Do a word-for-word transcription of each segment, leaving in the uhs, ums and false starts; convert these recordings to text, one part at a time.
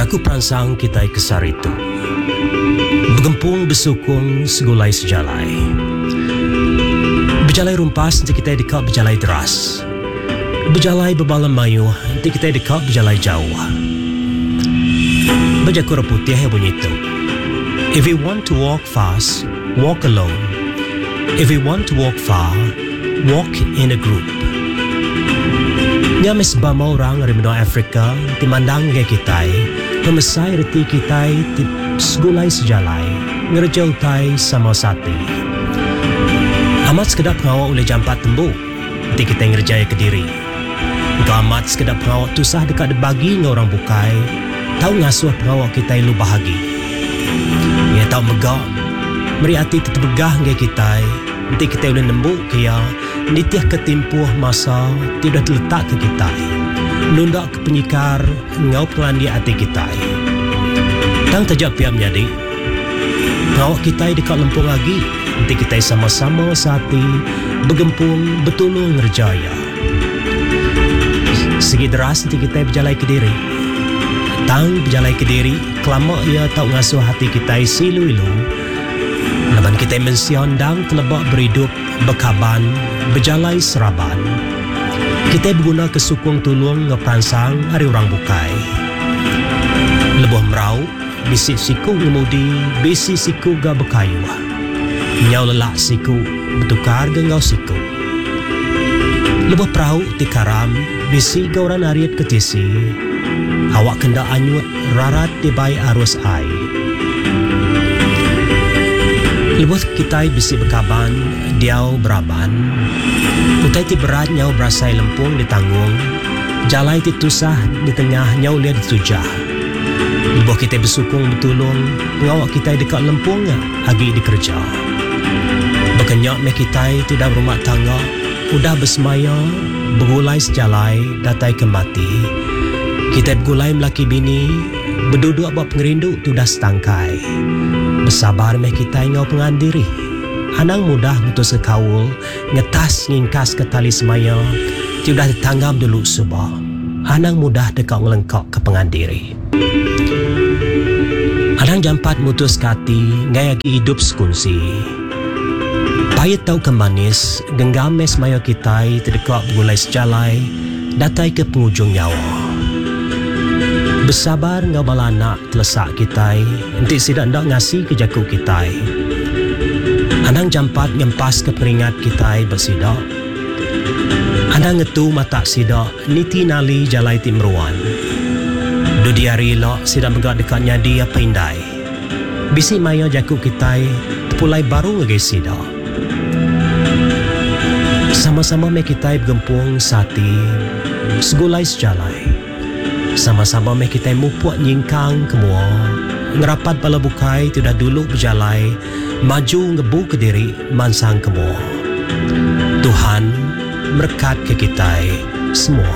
Aku perangsang kita kesar itu bergempung bersukung segulai sejalai. Berjalai rumpas nanti kita dekat berjalai deras. Berjalai berbalam mayu nanti kita dekat berjalai jauh. Berjakura putih yang bunyi itu. If you want to walk fast, walk alone. If you want to walk far, walk in a group. Nya mesbama orang dari benua Afrika timandang ke kita, pemesai reti kita ti segulai sejalai, ngerjau tai sama sati. Amat sekedap pengawak oleh jampat tembu, nanti kita ngerjaya ke diri. Engkau amat sekedap pengawak tusah dekat debagi dengan orang bukai, tahu ngasuh pengawak kita lu bahagi. Ia tahu megak, meri hati terbegah dengan kita, nanti kita boleh nembuk kaya, nitiah ketimpuh masa tidak terletak ke kita. Nundak ke penyikar, ngau pengelandi hati kita. Tang tajak pihak menjadi, pengawak kita dekat lempung lagi, nanti kita sama-sama sati, bergempung, betulung ngerjaya. Segi deras nanti kita berjalai ke diri. Tang berjalai ke diri, kelama ia tak ngasuh hati kita silu-ilu. Laban kita mensiondang telebak berhidup, berkaban, berjalai seraban. Kita berguna kesukung tulung ngeperansang hari orang bukai. Lebuh merau, bisi siku ngemudi, bisi siku ga berkayu. Nyau lelak siku, bertukar gengau siku. Lebuh perahu tikaram, bisi gauran ariat ketisi. Awak kenda anyut rarat di bai arus ai. Lebuh kita bisi berkaban, diau beraban. Utai ti berat nyau berasai lempung ditanggung. Jalai ti tusah di tengah nyau liat ditujah. Lebuh kita bersukung betulung, ngawak kita dekat lempung agi dikerja. Berkenyak me kita tidak berumah tangga, udah bersemaya, bergulai sejalai, datai ke mati. Kita bergulai melaki bini, berduduk buat pengerindu tu dah setangkai. Bersabar meh kita ingau pengandiri. Anang mudah mutus ke kaul, ngetas ngingkas ke tali semaya, tu dah ditanggam dulu subah. Anang mudah dekat ngelengkok ke pengandiri. Anang jampat mutus kati, ngai agi hidup sekunsi. Payet tau ke manis, genggam mes semaya kita terdekat bergulai sejalai, datai ke penghujung nyawa. Bersabar ngau bala anak telesak kita, nanti sidak ndak ngasih ke jaku kita. Anang jampat ngempas ke peringat kita bersidak. Anang ngetu mata sidak, niti nali jalai timruan. Dudi hari lok sidak megak dekat nyadi apa indai. Bisi maya jaku kita, pulai baru ngegai sidak. Sama-sama me kita bergempung sati, segulai sejalai. Sama-sama meh kita mupuak nyingkang kemua. Ngerapat bala bukai tu dah dulu berjalai, maju ngebu ke diri mansang kemua. Tuhan berkat ke kita semua.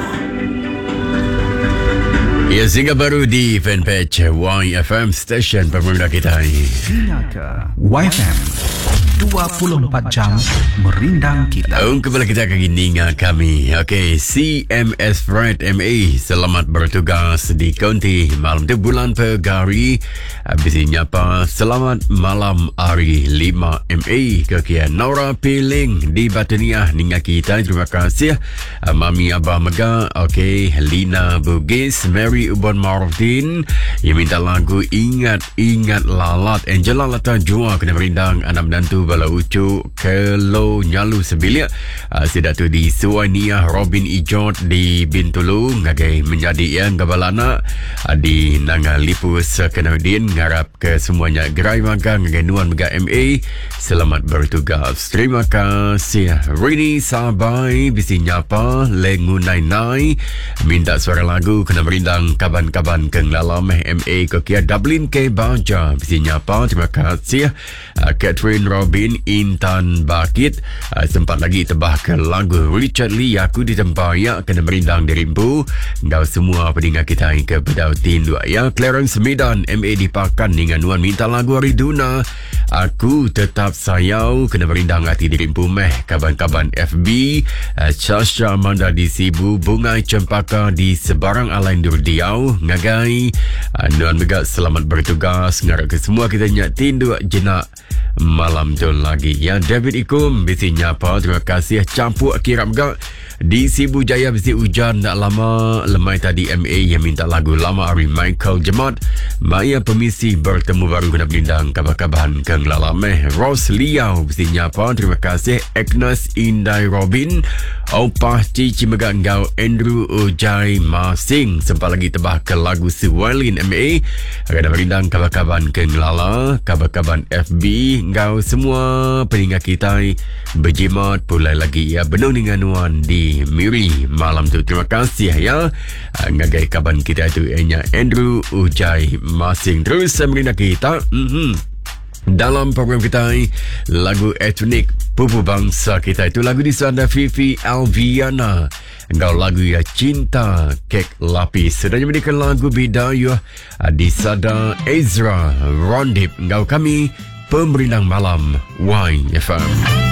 Ya, singgah baru di fanpage Y F M Station pemerintah kita ini. Y F M dua puluh empat jam merindang kita. Um, kembali kita ke giningan kami. Okey, C M S Fred M A selamat bertugas di Konti malam tu bulan Pegari. Habis nyapa selamat malam hari lima M A kekian Nora Piling di Bataniah ninga kita. Terima kasih Mami Abah Mega. Okey, Lina Bugis, Mary Ubon Martin yang minta lagu Ingat Ingat Lalat. Angela Lata Jua kena merindang anak menantu bala ucu Kelo Nyalu Sebilia. uh, Sidak tu di Suwania Robin Ijot di Bintulu ngagai menjadi yang gabalana uh, di Nanga Lipus Kenodin ngarap ke semuanya gerai magang ngagai nuan mega M A selamat bertugas. Terima kasih Rini Sabai bisi nyapa lengunai nai minta suara lagu kena merindang kaban-kaban keng dalam M A kekia Dublin ke Baja bisi nyapa. Terima kasih uh, Catherine Robin Robin, Intan Bakit. uh, Sempat lagi tebah ke lagu Richard Lee, Aku Ditembayak Kena Merindang Dirimpu. Kau semua pendengar kita ke pedau tindu ya. Clarence Medan, M A Dipakan dengan Nuan minta lagu Ariduna, Aku Tetap Sayau Kena Merindang Hati Dirimpu meh. Kaban-kaban F B, uh, Sasha Amanda di Sibu, Bungai Cempaka di Sebarang Alain Durdiau ngagai. uh, Nuan Megat selamat bertugas. Ngarap ke semua kita nyak tindu jenak malam tu lagi ya. David Ikum bisi nyapa, terima kasih. Campur kirap gak di Sibu Jaya bisi hujan tak lama lemai tadi. M A yang minta lagu lama Ari Michael Jemat. Maya Pemisi bertemu baru kena berlindang kabar-kabaran keng lalameh. Ros Liao bisi nyapa, terima kasih. Agnes Indai Robin, Opah Cici Megak Ngau Andrew Ujai Masing sempat lagi tebah ke lagu Siwalin. M A kena berlindang kabar-kabaran keng lala. Kabar-kabaran F B Ngau semua pendengar kita berjimat pulai lagi ya. Benung dengan Nuan di Miri malam tu. Terima kasih ya. Ngagai kaban kita itu enya Andrew Ujai Masing. Terus merindah kita mm-hmm. dalam program kita lagu etnik pupu bangsa kita itu lagu di sana Fifi Alviana. Engkau lagu ya Cinta Kek Lapis. Sedangnya memberikan lagu Bidayah di sada Ezra Rondip. Engkau kami Pemerintah Malam Y F M.